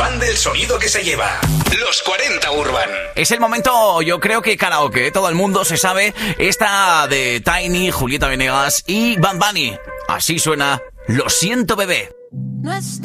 expande el sonido que se lleva. Los 40 Urban. Es el momento, yo creo que karaoke, todo el mundo se sabe esta de Tiny, Julieta Venegas y Bad Bunny. Así suena Lo siento, bebé. No está